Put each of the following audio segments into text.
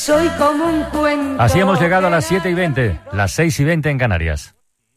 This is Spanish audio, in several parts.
Soy como un cuento. Así hemos llegado a las 7:20, las 6:20 en Canarias.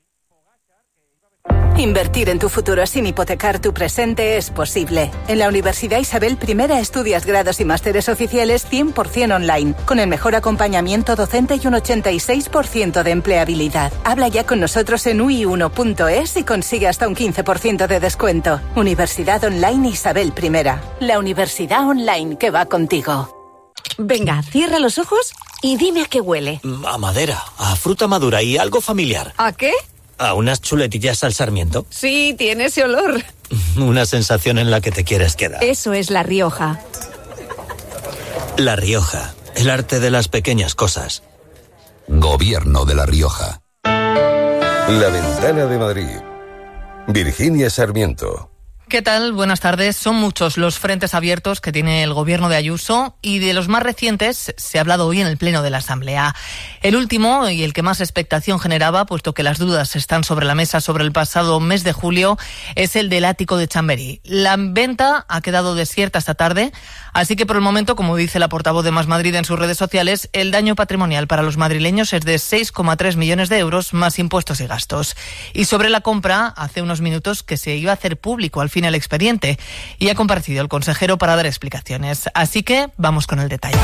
Invertir en tu futuro sin hipotecar tu presente es posible. En la Universidad Isabel I estudias grados y másteres oficiales 100% online, con el mejor acompañamiento docente y un 86% de empleabilidad. Habla ya con nosotros en ui1.es y consigue hasta un 15% de descuento. Universidad Online Isabel I. La universidad online que va contigo. Venga, cierra los ojos y dime a qué huele. A madera, a fruta madura y algo familiar. ¿A qué? ¿A unas chuletillas al sarmiento? Sí, tiene ese olor. Una sensación en la que te quieres quedar. Eso es La Rioja. La Rioja, el arte de las pequeñas cosas. Gobierno de La Rioja. La Ventana de Madrid. Virginia Sarmiento. ¿Qué tal? Buenas tardes. Son muchos los frentes abiertos que tiene el gobierno de Ayuso y de los más recientes se ha hablado hoy en el Pleno de la Asamblea. El último y el que más expectación generaba, puesto que las dudas están sobre la mesa sobre el pasado mes de julio, es el del ático de Chamberí. La venta ha quedado desierta esta tarde, así que por el momento, como dice la portavoz de Más Madrid en sus redes sociales, el daño patrimonial para los madrileños es de 6,3 millones de euros más impuestos y gastos. Y sobre la compra, hace unos minutos que se iba a hacer público al fin el expediente y ha comparecido el consejero para dar explicaciones. Así que vamos con el detalle.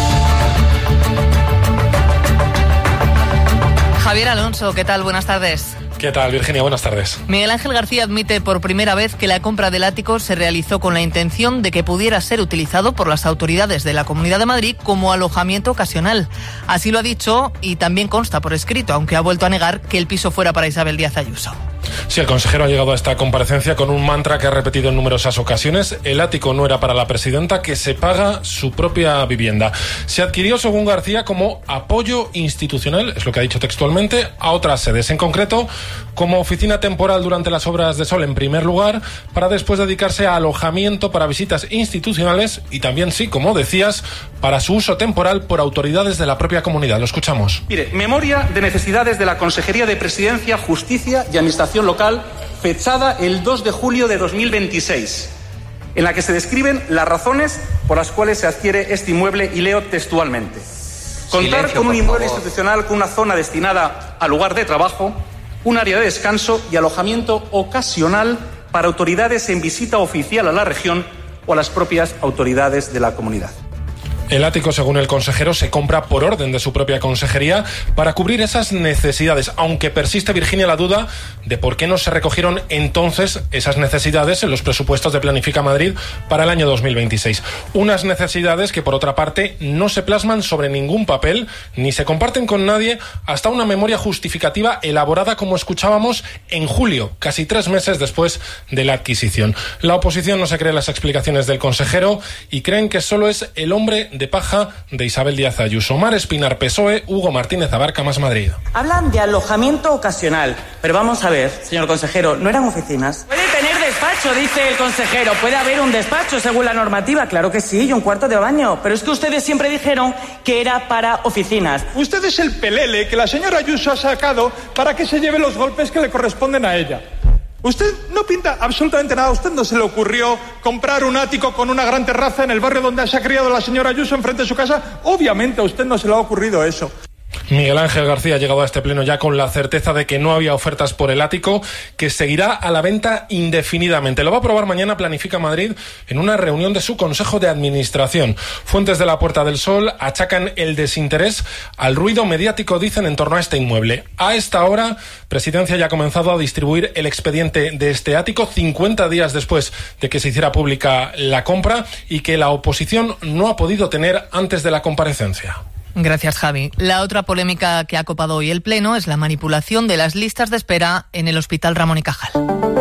Javier Alonso, ¿qué tal? Buenas tardes. ¿Qué tal, Virginia? Buenas tardes. Miguel Ángel García admite por primera vez que la compra del ático se realizó con la intención de que pudiera ser utilizado por las autoridades de la Comunidad de Madrid como alojamiento ocasional. Así lo ha dicho y también consta por escrito, aunque ha vuelto a negar que el piso fuera para Isabel Díaz Ayuso. Sí, el consejero ha llegado a esta comparecencia con un mantra que ha repetido en numerosas ocasiones. El ático no era para la presidenta, que se paga su propia vivienda. Se adquirió, según García, como apoyo institucional, es lo que ha dicho textualmente, a otras sedes. En concreto, como oficina temporal durante las obras de Sol en primer lugar, para después dedicarse a alojamiento para visitas institucionales y también, sí, como decías, para su uso temporal por autoridades de la propia comunidad. Lo escuchamos. Mire, memoria de necesidades de la Consejería de Presidencia, Justicia y Administración Local, fechada el 2 de julio de 2026, en la que se describen las razones por las cuales se adquiere este inmueble y leo textualmente. Contar con un inmueble institucional con una zona destinada al lugar de trabajo, un área de descanso y alojamiento ocasional para autoridades en visita oficial a la región o a las propias autoridades de la comunidad. El ático, según el consejero, se compra por orden de su propia consejería para cubrir esas necesidades, aunque persiste, Virginia, la duda de por qué no se recogieron entonces esas necesidades en los presupuestos de Planifica Madrid para el año 2026. Unas necesidades que, por otra parte, no se plasman sobre ningún papel ni se comparten con nadie hasta una memoria justificativa elaborada, como escuchábamos, en julio, casi 3 meses después de la adquisición. La oposición no se cree las explicaciones del consejero y creen que solo es el hombre de paja de Isabel Díaz Ayuso. Mar Espinar, PSOE, Hugo Martínez Abarca, Más Madrid. Hablan de alojamiento ocasional, pero vamos a ver, señor consejero, ¿no eran oficinas? Puede tener despacho, dice el consejero, puede haber un despacho según la normativa, claro que sí, y un cuarto de baño, pero es que ustedes siempre dijeron que era para oficinas. Usted es el pelele que la señora Ayuso ha sacado para que se lleve los golpes que le corresponden a ella. Usted no pinta absolutamente nada. A usted no se le ocurrió comprar un ático con una gran terraza en el barrio donde se ha criado la señora Ayuso enfrente de su casa. Obviamente a usted no se le ha ocurrido eso. Miguel Ángel García ha llegado a este pleno ya con la certeza de que no había ofertas por el ático, que seguirá a la venta indefinidamente. Lo va a aprobar mañana Planifica Madrid en una reunión de su Consejo de Administración. Fuentes de la Puerta del Sol achacan el desinterés al ruido mediático, dicen, en torno a este inmueble. A esta hora, Presidencia ya ha comenzado a distribuir el expediente de este ático 50 días después de que se hiciera pública la compra y que la oposición no ha podido tener antes de la comparecencia. Gracias, Javi. La otra polémica que ha copado hoy el Pleno es la manipulación de las listas de espera en el Hospital Ramón y Cajal.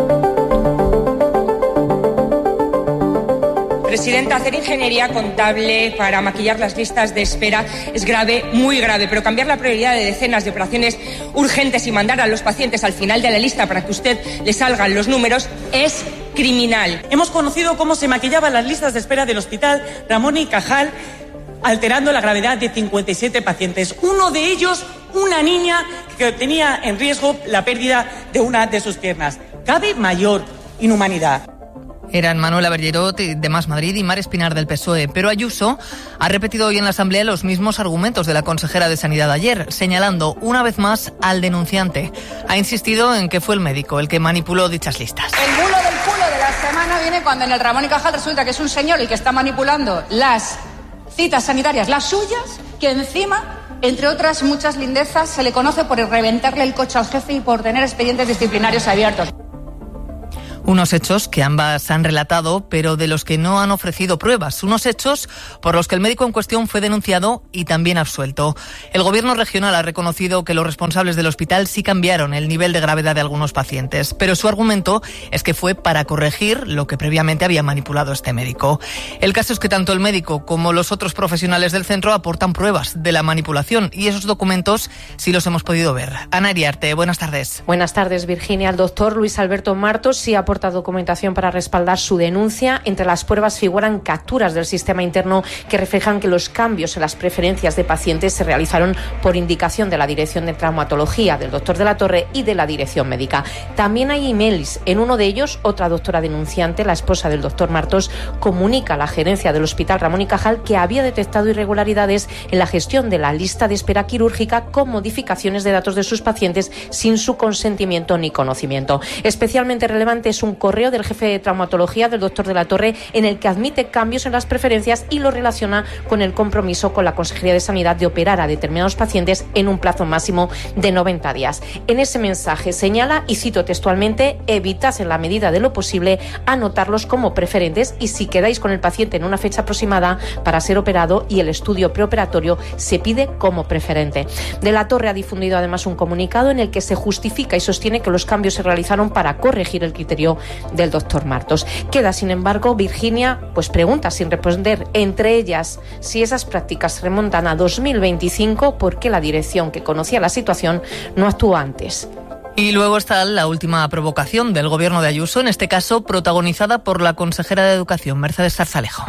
Presidenta, hacer ingeniería contable para maquillar las listas de espera es grave, muy grave, pero cambiar la prioridad de decenas de operaciones urgentes y mandar a los pacientes al final de la lista para que a usted le salgan los números es criminal. Hemos conocido cómo se maquillaban las listas de espera del Hospital Ramón y Cajal, alterando la gravedad de 57 pacientes. Uno de ellos, una niña que tenía en riesgo la pérdida de una de sus piernas. ¿Cabe mayor inhumanidad? Eran Manuela Bergerot de Más Madrid y Mar Espinar del PSOE, pero Ayuso ha repetido hoy en la Asamblea los mismos argumentos de la consejera de Sanidad ayer, señalando una vez más al denunciante. Ha insistido en que fue el médico el que manipuló dichas listas. El bulo del culo de la semana viene cuando en el Ramón y Cajal resulta que es un señor el que está manipulando las citas sanitarias, las suyas, que encima, entre otras muchas lindezas, se le conoce por reventarle el coche al jefe y por tener expedientes disciplinarios abiertos. Unos hechos que ambas han relatado, pero de los que no han ofrecido pruebas. Unos hechos por los que el médico en cuestión fue denunciado y también absuelto. El Gobierno regional ha reconocido que los responsables del hospital sí cambiaron el nivel de gravedad de algunos pacientes, pero su argumento es que fue para corregir lo que previamente había manipulado este médico. El caso es que tanto el médico como los otros profesionales del centro aportan pruebas de la manipulación y esos documentos sí los hemos podido ver. Ana Iriarte, buenas tardes. Buenas tardes, Virginia. El doctor Luis Alberto Martos sí aporta documentación para respaldar su denuncia. Entre las pruebas figuran capturas del sistema interno que reflejan que los cambios en las preferencias de pacientes se realizaron por indicación de la Dirección de Traumatología, del doctor de la Torre y de la Dirección Médica. También hay emails. En uno de ellos, otra doctora denunciante, la esposa del doctor Martos, comunica a la gerencia del Hospital Ramón y Cajal que había detectado irregularidades en la gestión de la lista de espera quirúrgica con modificaciones de datos de sus pacientes sin su consentimiento ni conocimiento. Especialmente relevante es un correo del jefe de traumatología, del doctor de la Torre, en el que admite cambios en las preferencias y lo relaciona con el compromiso con la Consejería de Sanidad de operar a determinados pacientes en un plazo máximo de 90 días. En ese mensaje señala, y cito textualmente, evitad en la medida de lo posible anotarlos como preferentes y si quedáis con el paciente en una fecha aproximada para ser operado y el estudio preoperatorio se pide como preferente. De la Torre ha difundido además un comunicado en el que se justifica y sostiene que los cambios se realizaron para corregir el criterio del doctor Martos. Queda, sin embargo, Virginia, preguntas sin responder, entre ellas, si esas prácticas se remontan a 2025, ¿por qué la dirección que conocía la situación no actuó antes? Y luego está la última provocación del Gobierno de Ayuso, en este caso protagonizada por la consejera de Educación, Mercedes Zarzalejo.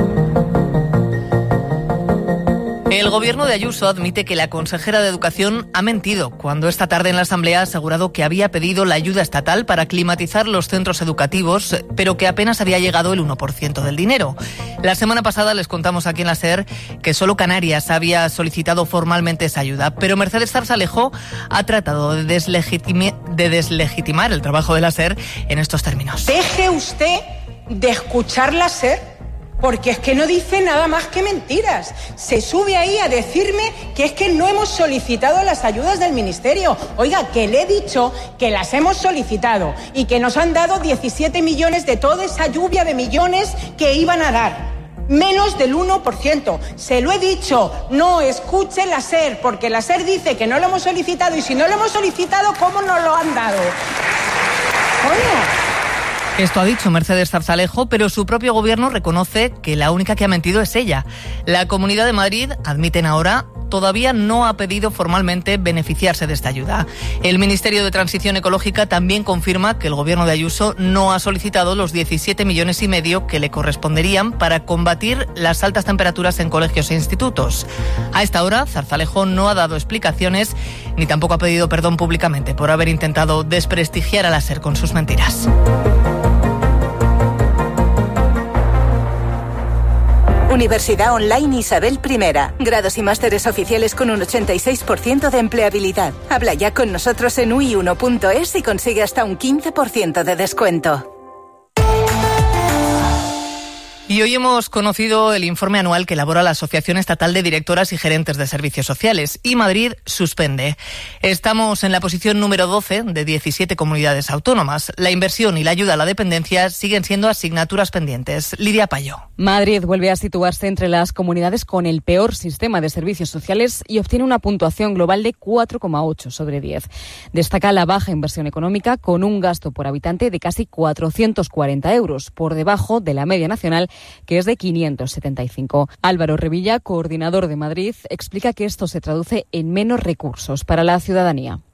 El Gobierno de Ayuso admite que la consejera de Educación ha mentido cuando esta tarde en la Asamblea ha asegurado que había pedido la ayuda estatal para climatizar los centros educativos, pero que apenas había llegado el 1% del dinero. La semana pasada les contamos aquí en la SER que solo Canarias había solicitado formalmente esa ayuda, pero Mercedes Zarzalejo ha tratado de deslegitimar el trabajo de la SER en estos términos. Deje usted de escuchar la SER. Porque es que no dice nada más que mentiras. Se sube ahí a decirme que es que no hemos solicitado las ayudas del Ministerio. Oiga, que le he dicho que las hemos solicitado y que nos han dado 17 millones de toda esa lluvia de millones que iban a dar. Menos del 1%. Se lo he dicho, no escuche la SER, porque la SER dice que no lo hemos solicitado y si no lo hemos solicitado, ¿cómo nos lo han dado? Coño. Esto ha dicho Mercedes Zarzalejo, pero su propio gobierno reconoce que la única que ha mentido es ella. La Comunidad de Madrid, admiten ahora, todavía no ha pedido formalmente beneficiarse de esta ayuda. El Ministerio de Transición Ecológica también confirma que el Gobierno de Ayuso no ha solicitado los 17,5 millones que le corresponderían para combatir las altas temperaturas en colegios e institutos. A esta hora, Zarzalejo no ha dado explicaciones ni tampoco ha pedido perdón públicamente por haber intentado desprestigiar a la SER con sus mentiras. Universidad Online Isabel I. Grados y másteres oficiales con un 86% de empleabilidad. Habla ya con nosotros en ui1.es y consigue hasta un 15% de descuento. Y hoy hemos conocido el informe anual que elabora la Asociación Estatal de Directoras y Gerentes de Servicios Sociales y Madrid suspende. Estamos en la posición número 12 de 17 comunidades autónomas. La inversión y la ayuda a la dependencia siguen siendo asignaturas pendientes. Lidia Payo. Madrid vuelve a situarse entre las comunidades con el peor sistema de servicios sociales y obtiene una puntuación global de 4,8 sobre 10. Destaca la baja inversión económica con un gasto por habitante de casi 440 euros, por debajo de la media nacional, que es de 575. Álvaro Revilla, coordinador de Madrid, explica que esto se traduce en menos recursos para la ciudadanía.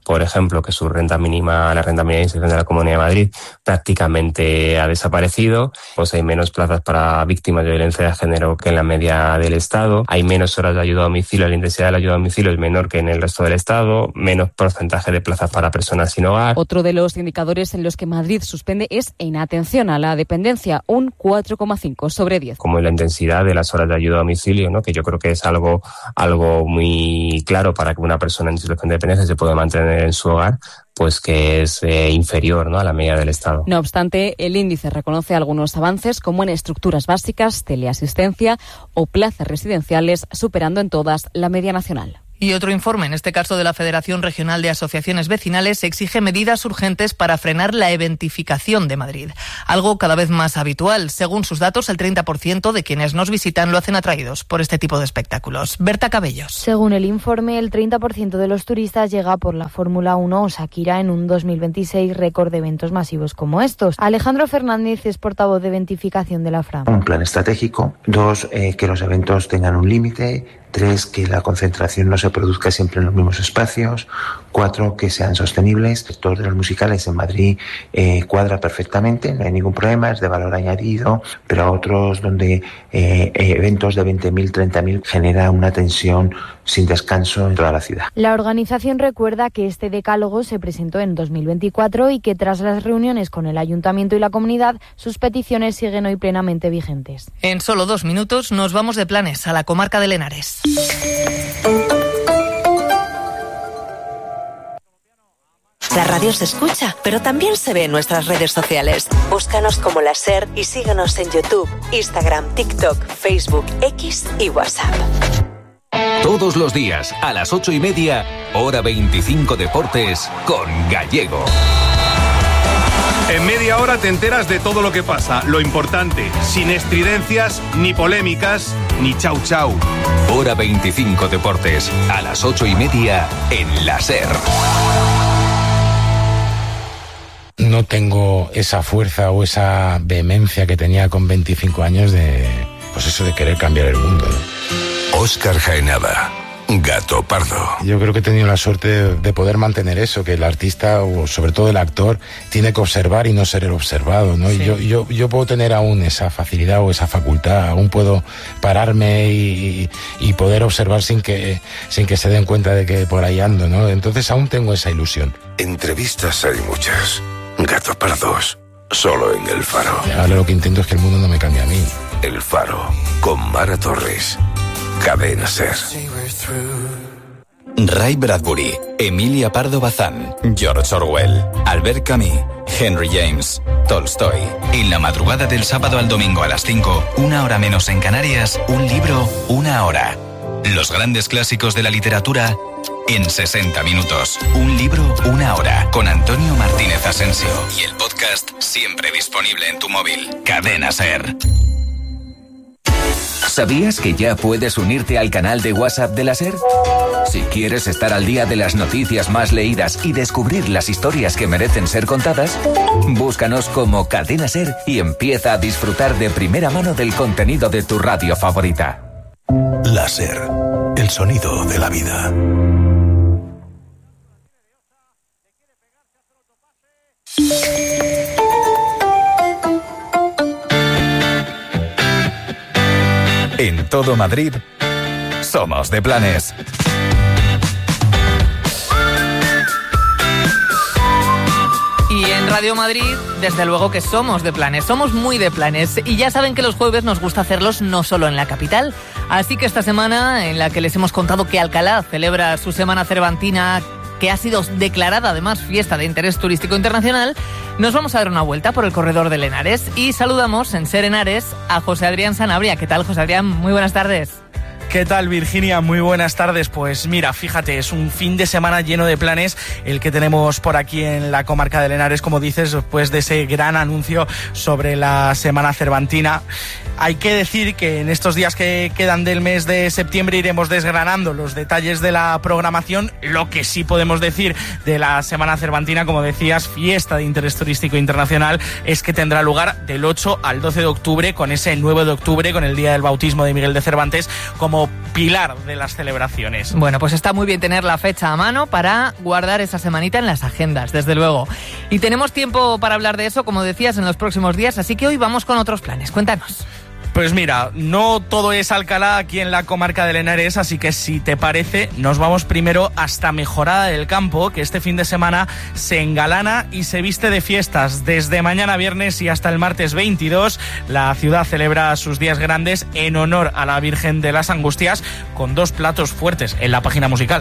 por ejemplo, que su renta mínima, la renta mínima de inserción de la Comunidad de Madrid, prácticamente ha desaparecido. Pues hay menos plazas para víctimas de violencia de género que en la media del Estado. Hay menos horas de ayuda a domicilio, la intensidad de la ayuda a domicilio es menor que en el resto del Estado, menos porcentaje de plazas para personas sin hogar. Otro de los indicadores en los que Madrid suspende es en atención a la dependencia, un 4,5 sobre 10. Como la intensidad de las horas de ayuda a domicilio, ¿no? Que yo creo que es algo muy claro para que una persona en situación de dependencia se pueda mantener en su hogar, pues que es inferior, ¿no?, a la media del Estado. No obstante, el índice reconoce algunos avances, como en estructuras básicas, teleasistencia o plazas residenciales, superando en todas la media nacional. Y otro informe, en este caso de la Federación Regional de Asociaciones Vecinales, exige medidas urgentes para frenar la eventificación de Madrid. Algo cada vez más habitual. Según sus datos, el 30% de quienes nos visitan lo hacen atraídos por este tipo de espectáculos. Berta Cabellos. Según el informe, el 30% de los turistas llega por la Fórmula 1 o Shakira en un 2026 récord de eventos masivos como estos. Alejandro Fernández es portavoz de eventificación de la FRA. Un plan estratégico. 2, que los eventos tengan un límite. 3, que la concentración no se produzca siempre en los mismos espacios. 4, que sean sostenibles. El sector de los musicales en Madrid cuadra perfectamente, no hay ningún problema, es de valor añadido, pero a otros donde eventos de 20.000, 30.000 genera una tensión sin descanso en toda la ciudad. La organización recuerda que este decálogo se presentó en 2024 y que tras las reuniones con el Ayuntamiento y la comunidad, sus peticiones siguen hoy plenamente vigentes. En solo 2 minutos nos vamos de Planes a la comarca de Henares. La radio se escucha, pero también se ve en nuestras redes sociales. Búscanos como La SER y síguenos en YouTube, Instagram, TikTok, Facebook, X y WhatsApp. Todos los días, a las 8:30, Hora 25 Deportes, con Gallego. En media hora te enteras de todo lo que pasa, lo importante, sin estridencias, ni polémicas, ni chau chau. Hora 25 Deportes, a las 8:30, en La SER. No tengo esa fuerza o esa vehemencia que tenía con 25 años de querer cambiar el mundo, ¿no? Óscar Jaenada, Gato Pardo. Yo creo que he tenido la suerte de poder mantener eso, que el artista, o sobre todo el actor, tiene que observar y no ser el observado, ¿no? Sí. Y yo puedo tener aún esa facilidad o esa facultad, aún puedo pararme y poder observar sin que se den cuenta de que por ahí ando, ¿no? Entonces aún tengo esa ilusión. Entrevistas hay muchas. Gato Pardos, solo en El Faro. Ahora lo que intento es que el mundo no me cambie a mí. El Faro, con Mara Torres. Cadena SER. Ray Bradbury, Emilia Pardo Bazán, George Orwell, Albert Camus, Henry James, Tolstoy. En la madrugada del sábado al domingo a las 5, 1 hora menos en Canarias, un libro, 1 hora. Los grandes clásicos de la literatura en 60 minutos. Un libro, 1 hora. Con Antonio Martínez Asensio. Y el podcast siempre disponible en tu móvil. Cadena SER. ¿Sabías que ya puedes unirte al canal de WhatsApp de la SER? Si quieres estar al día de las noticias más leídas y descubrir las historias que merecen ser contadas, búscanos como Cadena SER y empieza a disfrutar de primera mano del contenido de tu radio favorita. La SER, el sonido de la vida. En todo Madrid, somos de Planes. Y en Radio Madrid, desde luego que somos de Planes, somos muy de Planes. Y ya saben que los jueves nos gusta hacerlos no solo en la capital. Así que esta semana, en la que les hemos contado que Alcalá celebra su Semana Cervantina, que ha sido declarada además fiesta de interés turístico internacional, nos vamos a dar una vuelta por el corredor del Henares y saludamos en SER Henares a José Adrián Sanabria. ¿Qué tal, José Adrián? Muy buenas tardes. ¿Qué tal, Virginia? Muy buenas tardes. Pues mira, fíjate, es un fin de semana lleno de planes el que tenemos por aquí en la comarca del Henares, como dices, después de ese gran anuncio sobre la Semana Cervantina. Hay que decir que en estos días que quedan del mes de septiembre iremos desgranando los detalles de la programación. Lo que sí podemos decir de la Semana Cervantina, como decías, fiesta de interés turístico internacional, es que tendrá lugar del 8 al 12 de octubre, con ese 9 de octubre, con el Día del Bautismo de Miguel de Cervantes, como como pilar de las celebraciones. Bueno, pues está muy bien tener la fecha a mano para guardar esa semanita en las agendas, desde luego. Y tenemos tiempo para hablar de eso, como decías, en los próximos días, así que hoy vamos con otros planes. Cuéntanos. Pues mira, no todo es Alcalá aquí en la comarca del Henares, así que si te parece, nos vamos primero hasta Mejorada del Campo, que este fin de semana se engalana y se viste de fiestas. Desde mañana viernes y hasta el martes 22, la ciudad celebra sus días grandes en honor a la Virgen de las Angustias, con 2 platos fuertes en la página musical.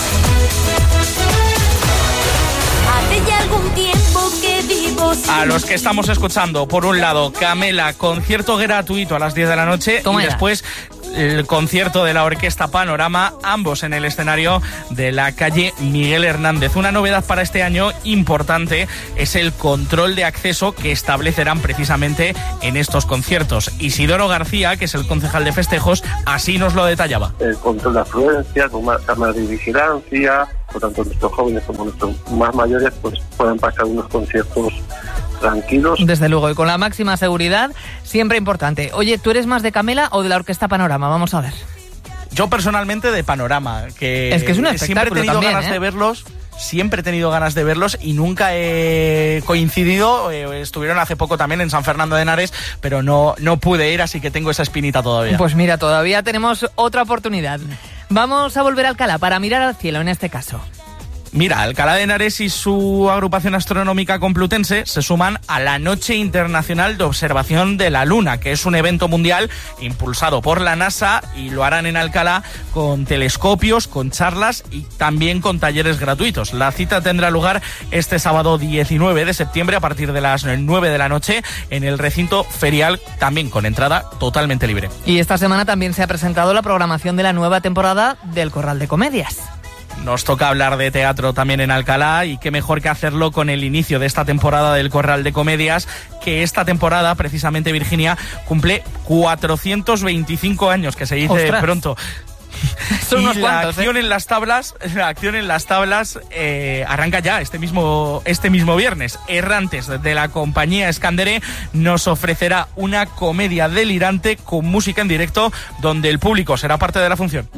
Hace ya algún tiempo que vivo sin... A los que estamos escuchando, por un lado, Camela, concierto gratuito a las 10 de la noche. Toma y ya. Después el concierto de la Orquesta Panorama, ambos en el escenario de la calle Miguel Hernández. Una novedad para este año importante es el control de acceso que establecerán precisamente en estos conciertos. Isidoro García, que es el concejal de festejos, así nos lo detallaba. El control de afluencia, con más cámaras de vigilancia, por tanto nuestros jóvenes como nuestros más mayores pues puedan pasar unos conciertos tranquilos. Desde luego, y con la máxima seguridad, siempre importante. Oye, ¿tú eres más de Camela o de la Orquesta Panorama? Vamos a ver. Yo personalmente de Panorama, que es un espectáculo siempre he tenido también, ganas de verlos. Siempre he tenido ganas de verlos y nunca he coincidido. Estuvieron hace poco también en San Fernando de Henares, pero no pude ir, así que tengo esa espinita todavía. Pues mira, todavía tenemos otra oportunidad. Vamos a volver a Alcalá para mirar al cielo en este caso. Mira, Alcalá de Henares y su agrupación astronómica complutense se suman a la Noche Internacional de Observación de la Luna, que es un evento mundial impulsado por la NASA, y lo harán en Alcalá con telescopios, con charlas y también con talleres gratuitos. La cita tendrá lugar este sábado 19 de septiembre a partir de las 9 de la noche en el recinto ferial, también con entrada totalmente libre. Y esta semana también se ha presentado la programación de la nueva temporada del Corral de Comedias. Nos toca hablar de teatro también en Alcalá, y qué mejor que hacerlo con el inicio de esta temporada del Corral de Comedias, que esta temporada, precisamente, Virginia, cumple 425 años, que se dice ¡Ostras! Pronto. Son unos y cuantos, la acción en las tablas arranca ya este mismo viernes. Errantes, de la compañía Escandere, nos ofrecerá una comedia delirante con música en directo, donde el público será parte de la función.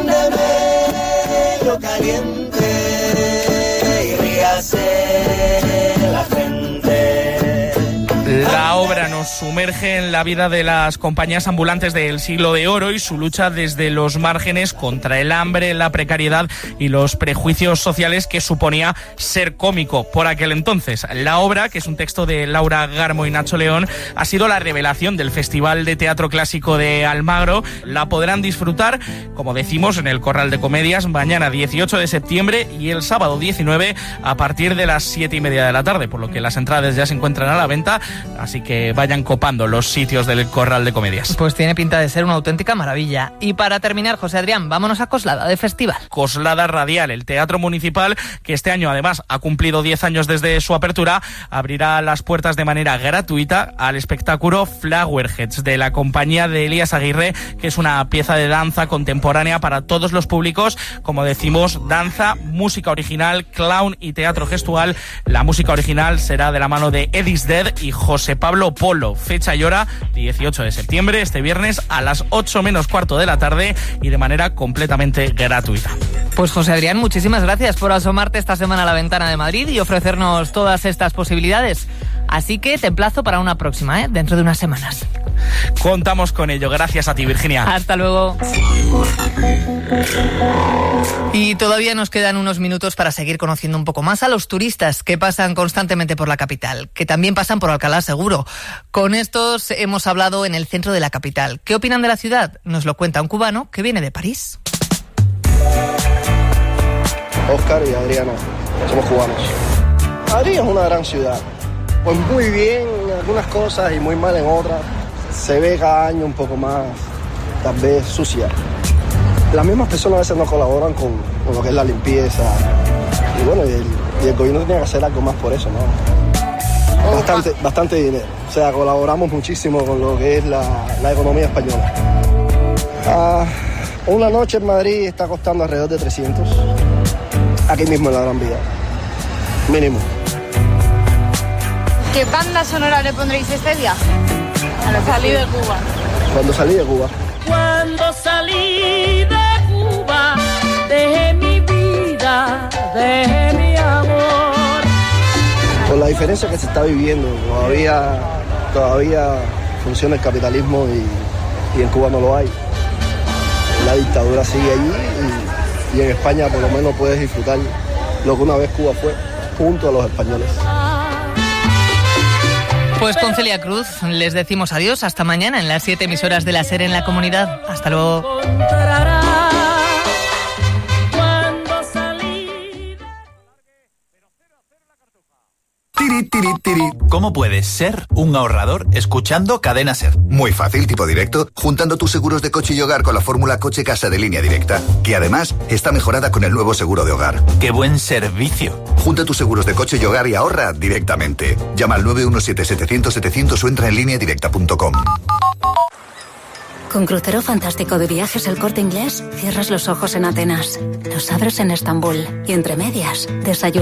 Caliente y ríase la gente. La obra nos sumerge en la vida de las compañías ambulantes del siglo de oro y su lucha desde los márgenes contra el hambre, la precariedad y los prejuicios sociales que suponía ser cómico por aquel entonces. La obra, que es un texto de Laura Garmo y Nacho León, ha sido la revelación del Festival de Teatro Clásico de Almagro. La podrán disfrutar, como decimos, en el Corral de Comedias mañana 18 de septiembre y el sábado 19 a partir de las 7:30 de la tarde, por lo que las entradas ya se encuentran a la venta, así que vayan copando los sitios del Corral de Comedias. Pues tiene pinta de ser una auténtica maravilla. Y para terminar, José Adrián, vámonos a Coslada de festival. Coslada Radial, el teatro municipal, que este año además ha cumplido 10 años desde su apertura, abrirá las puertas de manera gratuita al espectáculo Flowerheads de la compañía de Elías Aguirre, que es una pieza de danza contemporánea para todos los públicos. Como decimos, danza, música original, clown y teatro gestual. La música original será de la mano de Eddie's Dead y José Pablo Polo. Fecha y hora 18 de septiembre, este viernes a las 8:15 de la tarde y de manera completamente gratuita. Pues José Adrián, muchísimas gracias por asomarte esta semana a la ventana de Madrid y ofrecernos todas estas posibilidades. Así que te emplazo para una próxima, dentro de unas semanas. Contamos con ello. Gracias a ti, Virginia. Hasta luego. Y todavía nos quedan unos minutos para seguir conociendo un poco más a los turistas que pasan constantemente por la capital, que también pasan por Alcalá seguro. Con estos hemos hablado en el centro de la capital. ¿Qué opinan de la ciudad? Nos lo cuenta un cubano que viene de París. Óscar y Adriana, somos cubanos. Madrid es una gran ciudad. Pues muy bien en algunas cosas y muy mal en otras. Se ve cada año un poco más, tal vez, sucia. Las mismas personas a veces no colaboran con lo que es la limpieza. Y bueno, y el gobierno tiene que hacer algo más por eso, ¿no? Bastante dinero. O sea, colaboramos muchísimo con lo que es la economía española. Una noche en Madrid está costando alrededor de 300. Aquí mismo en la Gran Vía. Mínimo. ¿Qué banda sonora le pondréis este viaje? Al salir de Cuba. Cuando salí de Cuba. Cuando salí de Cuba, dejé mi vida, dejé mi amor. Con la diferencia que se está viviendo, todavía funciona el capitalismo y en Cuba no lo hay. La dictadura sigue allí y en España por lo menos puedes disfrutar lo que una vez Cuba fue, junto a los españoles. Pues con Celia Cruz les decimos adiós, hasta mañana en las 7 emisoras de la SER en la comunidad. Hasta luego. Tiri, tiri, tiri. ¿Cómo puedes ser un ahorrador escuchando Cadena SER? Muy fácil, tipo directo, juntando tus seguros de coche y hogar con la fórmula Coche Casa de Línea Directa, que además está mejorada con el nuevo seguro de hogar. ¡Qué buen servicio! Junta tus seguros de coche y hogar y ahorra directamente. Llama al 917-700-700 o entra en lineadirecta.com. Con crucero fantástico de viajes El Corte Inglés, cierras los ojos en Atenas, los abres en Estambul y entre medias, desayunas